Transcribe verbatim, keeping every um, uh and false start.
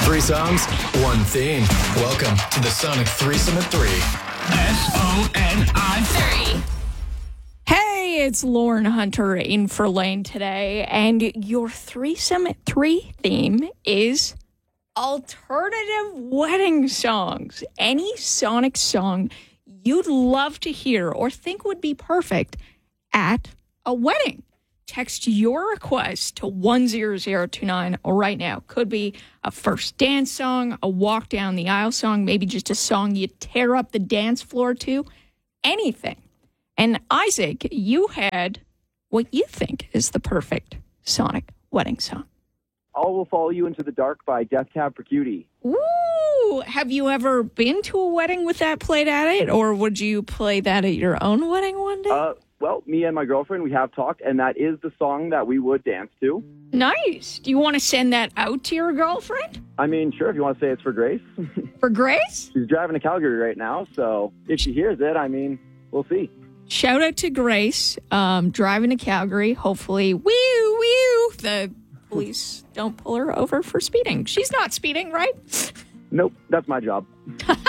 Three songs, one theme. Welcome to the Sonic Threesome at Three. S O N I Three. Hey, it's Lauren Hunter in for Lane today, and your Threesome at Three theme is alternative wedding songs. Any Sonic song you'd love to hear or think would be perfect at a wedding. Text your request to one zero zero two nine right now. Could be a first dance song, a walk down the aisle song, maybe just a song you tear up the dance floor to, anything. And Isaac, you had what you think is the perfect Sonic wedding song. All Will Follow You Into the Dark by Death Cab for Cutie. Ooh, have you ever been to a wedding with that played at it, or would you play that at your own wedding one day? Uh, well, me and my girlfriend, we have talked, and that is the song that we would dance to. Nice. Do you want to send that out to your girlfriend? I mean, sure, if you want to say it's for Grace. For Grace? She's driving to Calgary right now, so if she hears it, I mean, we'll see. Shout out to Grace, um, driving to Calgary. Hopefully, woo, woo, the police don't pull her over for speeding. She's not speeding, right? Nope, that's my job.